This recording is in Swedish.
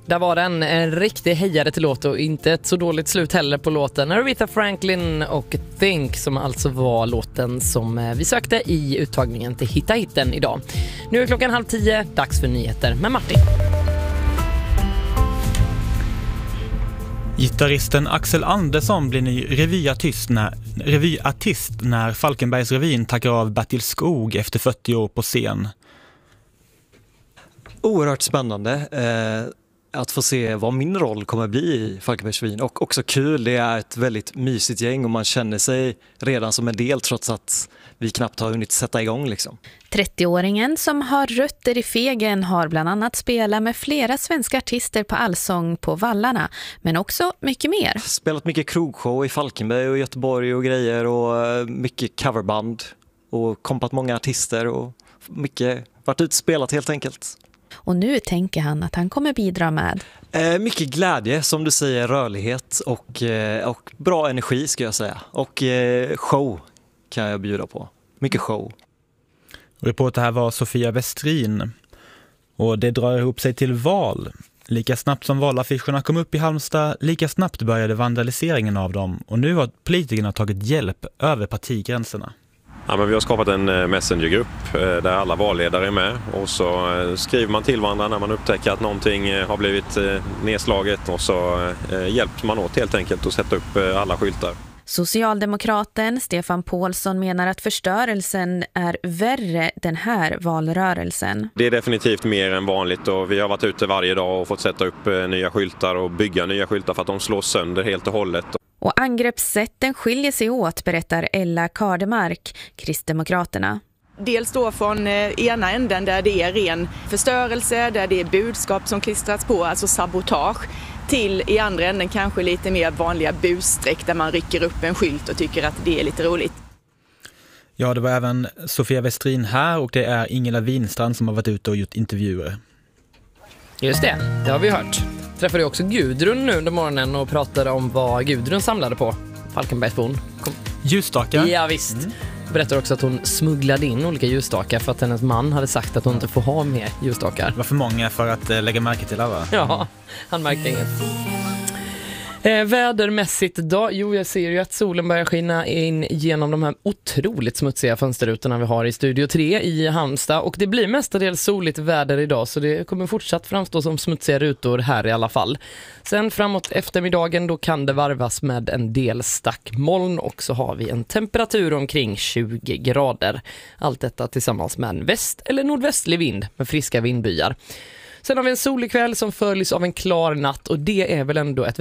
Där var den en riktig hejare till låt och inte ett så dåligt slut heller på låten. Aretha Franklin och Think som alltså var låten som vi sökte i uttagningen till Hitta Hitten idag. Nu är klockan 9:30, dags för nyheter med Martin. Gitarristen Axel Andersson blir ny revyartist när Falkenbergsrevyn tackar av Bertil Skog efter 40 år på scen. Oerhört spännande att få se vad min roll kommer bli i Falkenbergsrevyn, och också kul, det är ett väldigt mysigt gäng och man känner sig redan som en del trots att vi knappt har hunnit sätta igång liksom. 30-åringen som har rötter i Fegen har bland annat spelat med flera svenska artister på Allsång på Vallarna, men också mycket mer. Spelat mycket krogshow i Falkenberg och Göteborg och grejer och mycket coverband och kompat många artister och mycket varit utspelat helt enkelt. Och nu tänker han att han kommer bidra med mycket glädje, som du säger, rörlighet och bra energi ska jag säga. Och show kan jag bjuda på. Mycket show. Reporter här var Sofia Westrin. Och det drar ihop sig till val. Lika snabbt som valaffischerna kom upp i Halmstad, lika snabbt började vandaliseringen av dem. Och nu har politikerna tagit hjälp över partigränserna. Ja, men vi har skapat en messengergrupp där alla valledare är med, och så skriver man till varandra när man upptäcker att någonting har blivit nedslaget, och så hjälps man åt helt enkelt att sätta upp alla skyltar. Socialdemokraten Stefan Paulsson menar att förstörelsen är värre den här valrörelsen. Det är definitivt mer än vanligt, och vi har varit ute varje dag och fått sätta upp nya skyltar och bygga nya skyltar för att de slås sönder helt och hållet. Och angreppssätten skiljer sig åt, berättar Ella Kardemark, Kristdemokraterna. Dels då från ena änden där det är ren förstörelse, där det är budskap som klistrats på, alltså sabotage, till i andra änden kanske lite mer vanliga busstreck där man rycker upp en skylt och tycker att det är lite roligt. Ja, det var även Sofia Westrin här, och det är Ingela Winstrand som har varit ute och gjort intervjuer. Just det har vi hört. Träffade också Gudrun nu under morgonen och pratade om vad Gudrun samlade på. Falkenbergsbon. Ljusstakar? Ja, visst. Berättar också att hon smugglade in olika ljusstakar för att hennes man hade sagt att hon inte får ha mer ljusstakar. Var för många för att lägga märke till alla? Ja, han märkte inget. Vädermässigt då? Jo, jag ser ju att solen börjar skina in genom de här otroligt smutsiga fönsterrutorna vi har i Studio 3 i Halmstad. Och det blir mestadels soligt väder idag, så det kommer fortsatt framstå som smutsiga rutor här i alla fall. Sen framåt eftermiddagen då kan det varvas med en del stackmoln, och så har vi en temperatur omkring 20 grader. Allt detta tillsammans med en väst- eller nordvästlig vind med friska vindbyar. Sen har vi en solig kväll som följs av en klar natt, och det är väl ändå ett